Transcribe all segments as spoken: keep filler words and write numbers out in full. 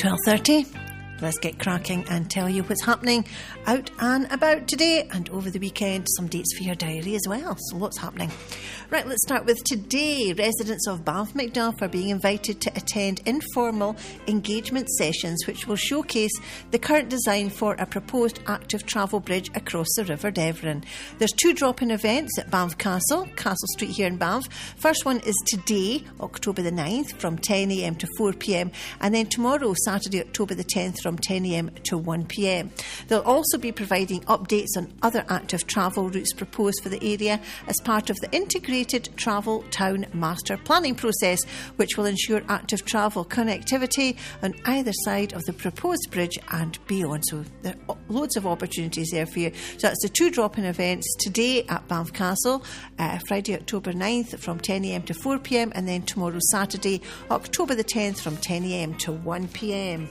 twelve thirty. Let's get cracking and tell you what's happening out and about today and over the weekend. Some dates for your diary as well. So lots happening. Right, let's start with today. Residents of Banff Macduff are being invited to attend informal engagement sessions which will showcase the current design for a proposed active travel bridge across the River Devon. There's two drop-in events at Banff Castle, Castle Street here in Banff. First one is today, October the ninth, from ten a m to four p m, and then tomorrow, Saturday, October the tenth, from ten a m to one p m. They'll also be providing updates on other active travel routes proposed for the area as part of the integrated Travel Town Master Planning process, which will ensure active travel connectivity on either side of the proposed bridge and beyond. So there are loads of opportunities there for you. So that's the two drop-in events today at Banff Castle, uh, Friday, October ninth from ten a m to four p m, and then tomorrow, Saturday, October the tenth, from ten a m to one p m.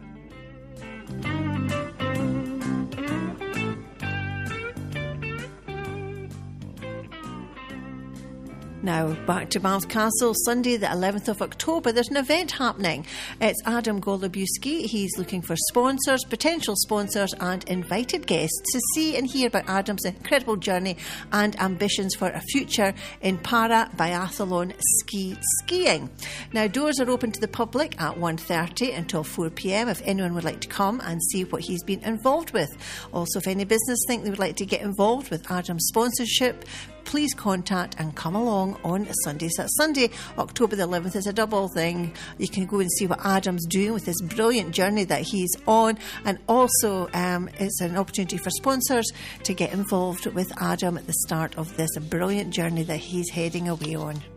Now, back to Banff Castle, Sunday the eleventh of October. There's an event happening. It's Adam Golubiewski. He's looking for sponsors, potential sponsors and invited guests to see and hear about Adam's incredible journey and ambitions for a future in para-biathlon ski skiing. Now, doors are open to the public at one thirty until four p m if anyone would like to come and see what he's been involved with. Also, if any business think they would like to get involved with Adam's sponsorship, please contact and come along on Sunday. So that's Sunday, October the eleventh. It's a double thing. You can go and see what Adam's doing with this brilliant journey that he's on, and also um, it's an opportunity for sponsors to get involved with Adam at the start of this brilliant journey that he's heading away on.